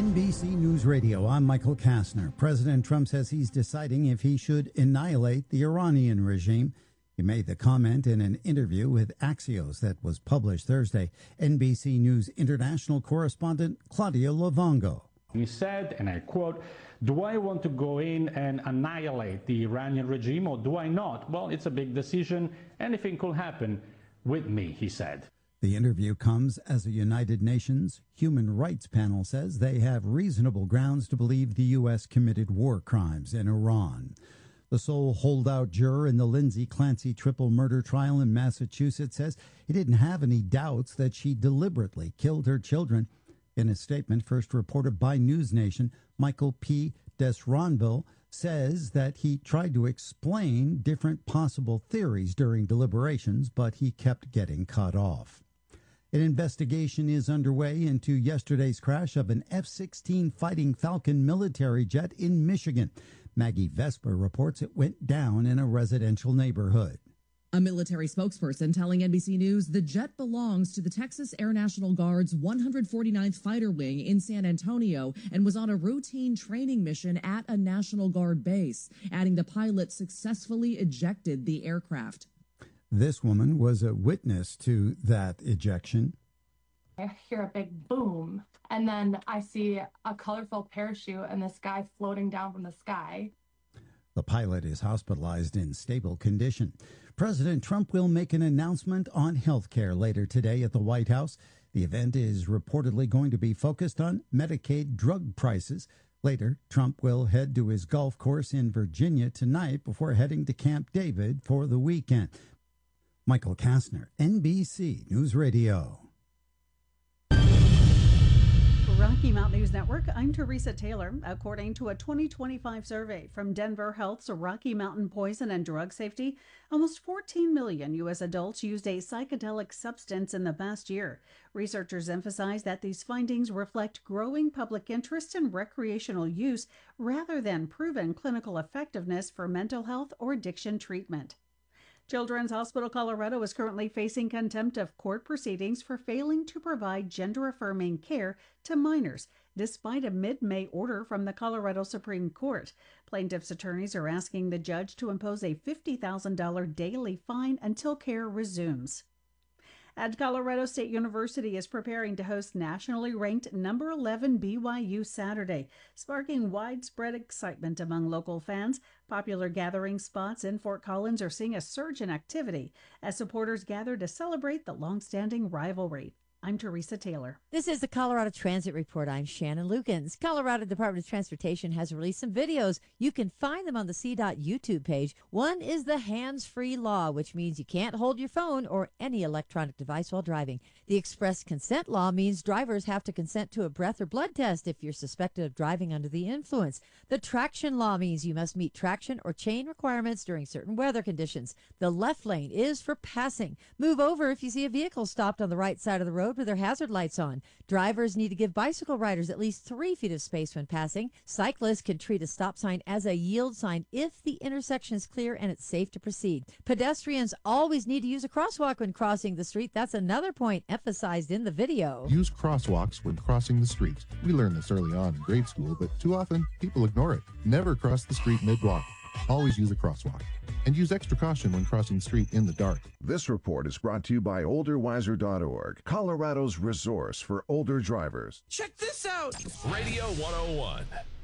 NBC News Radio, I'm Michael Kastner. President Trump says he's deciding if he should annihilate the Iranian regime. He made the comment in an interview with Axios that was published Thursday. NBC News international correspondent Claudia Lovongo. He said, and I quote, "Do I want to go in and annihilate the Iranian regime or do I not? Well, it's a big decision. Anything could happen with me," he said. The interview comes as a United Nations Human Rights panel says they have reasonable grounds to believe the U.S. committed war crimes in Iran. The sole holdout juror in the Lindsay Clancy triple murder trial in Massachusetts says he didn't have any doubts that she deliberately killed her children. In a statement first reported by NewsNation, Michael P. Desronville says that he tried to explain different possible theories during deliberations, but he kept getting cut off. An investigation is underway into yesterday's crash of an F-16 Fighting Falcon military jet in Michigan. Maggie Vesper reports it went down in a residential neighborhood. A military spokesperson telling NBC News the jet belongs to the Texas Air National Guard's 149th Fighter Wing in San Antonio and was on a routine training mission at a National Guard base, adding the pilot successfully ejected the aircraft. This woman was a witness to that ejection. I hear a big boom, and then I see a colorful parachute and this guy floating down from the sky. The pilot is hospitalized in stable condition. President Trump will make an announcement on health care later today at the White House. The event is reportedly going to be focused on Medicaid drug prices. Later, Trump will head to his golf course in Virginia tonight before heading to Camp David for the weekend. Michael Kastner, NBC News Radio. Rocky Mountain News Network, I'm Teresa Taylor. According to a 2025 survey from Denver Health's Rocky Mountain Poison and Drug Safety, almost 14 million U.S. adults used a psychedelic substance in the past year. Researchers emphasize that these findings reflect growing public interest in recreational use rather than proven clinical effectiveness for mental health or addiction treatment. Children's Hospital Colorado is currently facing contempt of court proceedings for failing to provide gender-affirming care to minors, despite a mid-May order from the Colorado Supreme Court. Plaintiffs' attorneys are asking the judge to impose a $50,000 daily fine until care resumes. And Colorado State University is preparing to host nationally ranked number 11 BYU Saturday, sparking widespread excitement among local fans. Popular gathering spots in Fort Collins are seeing a surge in activity as supporters gather to celebrate the long-standing rivalry. I'm Teresa Taylor. This is the Colorado Transit Report. I'm Shannon Lukens. Colorado Department of Transportation has released some videos. You can find them on the CDOT YouTube page. One is the hands-free law, which means you can't hold your phone or any electronic device while driving. The express consent law means drivers have to consent to a breath or blood test if you're suspected of driving under the influence. The traction law means you must meet traction or chain requirements during certain weather conditions. The left lane is for passing. Move over if you see a vehicle stopped on the right side of the road with their hazard lights on. Drivers need to give bicycle riders at least 3 feet of space when passing. Cyclists can treat a stop sign as a yield sign if the intersection is clear and it's safe to proceed. Pedestrians always need to use a crosswalk when crossing the street. That's another point emphasized in the video. Use crosswalks when crossing the street. We learned this early on in grade school, but too often people ignore it. Never cross the street mid-walk. Always use a crosswalk. And use extra caution when crossing the street in the dark. This report is brought to you by olderwiser.org, Colorado's resource for older drivers. Check this out! Radio 101.